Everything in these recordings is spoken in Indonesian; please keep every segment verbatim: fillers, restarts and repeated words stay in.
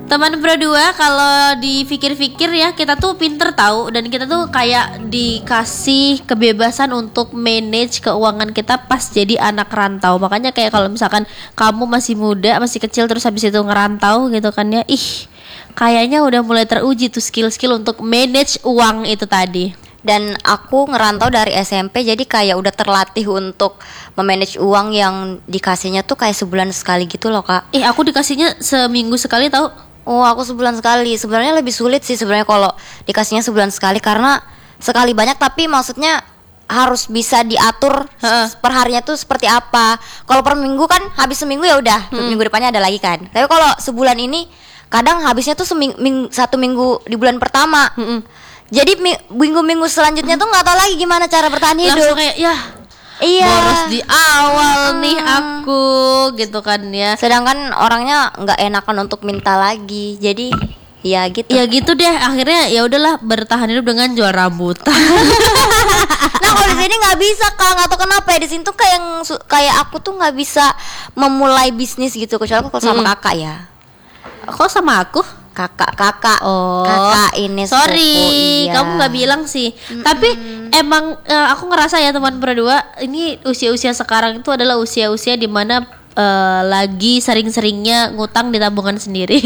Teman Pro dua kalau dipikir-pikir ya, kita tuh pinter tahu, dan kita tuh kayak dikasih kebebasan untuk manage keuangan kita pas jadi anak rantau. Makanya kayak kalau misalkan kamu masih muda, masih kecil terus habis itu ngerantau gitu kan ya, ih kayaknya udah mulai teruji tuh skill-skill untuk manage uang itu tadi. Dan aku ngerantau dari S M P, jadi kayak udah terlatih untuk memanage uang yang dikasihnya tuh kayak sebulan sekali gitu loh Kak. Eh aku dikasihnya seminggu sekali tahu. Oh aku sebulan sekali. Sebenarnya lebih sulit sih sebenarnya kalau dikasihnya sebulan sekali, karena sekali banyak tapi maksudnya harus bisa diatur Ha. per harinya tuh seperti apa. Kalau per minggu kan habis seminggu ya udah, Hmm. minggu depannya ada lagi kan. Tapi kalau sebulan ini kadang habisnya tuh seming, ming, satu minggu di bulan pertama. Mm-mm. Jadi mi- minggu-minggu selanjutnya tuh nggak tahu lagi gimana cara bertahan hidup. Langsung kayak ya Iya. boros di awal Mm-mm. nih aku gitu kan ya. Sedangkan orangnya nggak enakan untuk minta lagi. Jadi ya gitu. Ya gitu deh, akhirnya ya udahlah bertahan hidup dengan jual rambutan. Nah kalau di sini nggak bisa Kak, nggak tahu kenapa ya, di sini tuh kayak yang su- kayak aku tuh nggak bisa memulai bisnis gitu, kecuali aku kalau sama Mm-mm. kakak ya. Kok sama aku? Kakak kakak Oh, kakak ini sorry, sepupu, iya. kamu nggak bilang sih. Tapi emang eh, aku ngerasa ya teman berdua, ini usia-usia sekarang itu adalah usia-usia dimana eh, lagi sering-seringnya ngutang di tabungan sendiri.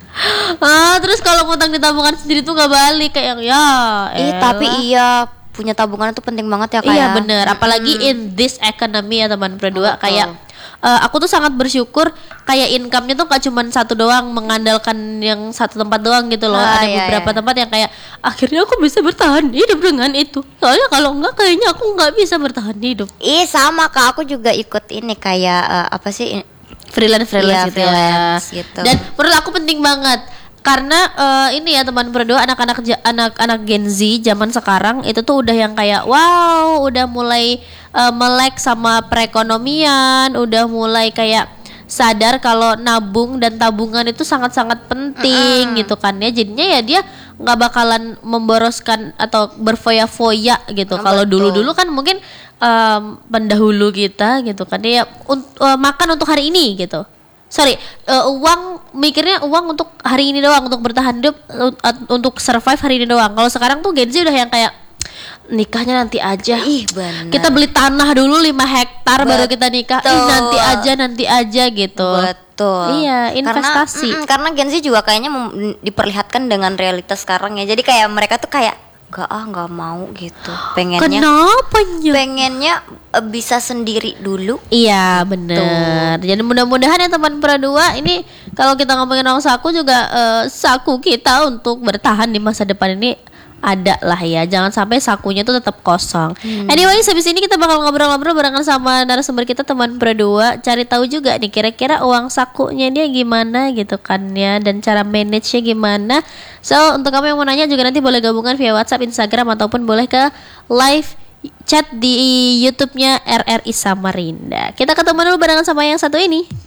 Ah, terus kalau ngutang di tabungan sendiri tuh nggak balik kayak ya. Ih elah. tapi iya, punya tabungan itu penting banget ya Kak Iya ya. bener, apalagi in this economy ya teman berdua. Betul. Kayak eh, aku tuh sangat bersyukur kayak income-nya tuh gak cuma satu doang, mengandalkan yang satu tempat doang gitu loh. Ah, Ada iya, beberapa iya. tempat yang kayak akhirnya aku bisa bertahan hidup dengan itu. Soalnya kalau enggak kayaknya aku nggak bisa bertahan hidup. Ih sama Kak, aku juga ikut ini kayak eh, apa sih? Freelance freelance Iya, gitu freelance ya. gitu. Dan menurut aku penting banget karena eh, ini ya teman berdua, anak-anak ja- anak-anak Gen Z zaman sekarang itu tuh udah yang kayak wow, udah mulai eh, melek sama perekonomian, udah mulai kayak sadar kalau nabung dan tabungan itu sangat-sangat penting gitu kan ya. Jadinya ya dia nggak bakalan memboroskan atau berfoya-foya gitu. Ah, Kalau betul. dulu-dulu kan mungkin em, pendahulu kita gitu kan ya un- eh, makan untuk hari ini gitu. Sorry, eh, uang mikirnya uang untuk hari ini doang, untuk bertahan hidup, eh, untuk survive hari ini doang. Kalau sekarang tuh Gen Z udah yang kayak nikahnya nanti aja. Ih benar. Kita beli tanah dulu lima hektar baru kita nikah. Ih, Betul. nanti aja nanti aja gitu. Betul. Iya, investasi. Karena, mm, karena Gen Z juga kayaknya mem- diperlihatkan dengan realitas sekarang ya. Jadi kayak mereka tuh kayak nggak ah nggak mau gitu. Pengennya Kenapa ya? pengennya eh, bisa sendiri dulu. Iya bener. Jadi mudah-mudahan ya teman Pradua ini kalau kita ngomongin uang saku juga eh, saku kita untuk bertahan di masa depan ini ada lah ya. Jangan sampai sakunya tuh tetap kosong. Anyway, habis ini kita bakal ngobrol-ngobrol barengan sama narasumber kita teman Pradua. Cari tahu juga nih kira-kira uang sakunya dia gimana gitu kan ya, dan cara manage-nya gimana. So untuk kamu yang mau nanya juga nanti boleh gabungan via WhatsApp, Instagram, ataupun boleh ke live chat di YouTube-nya R R I Samarinda. Kita ketemu dulu barengan sama yang satu ini.